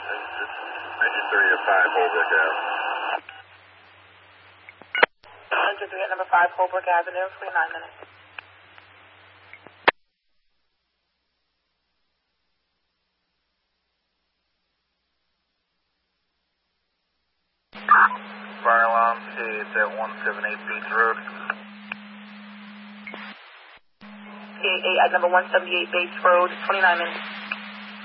Engine 3 at 5 Holbrook Ave. Engine 3 at number 5 Holbrook Avenue, 29 minutes. Fire alarm, it's at 178 Bates Road. PA8 at number 178 Bates Road, 29 minutes.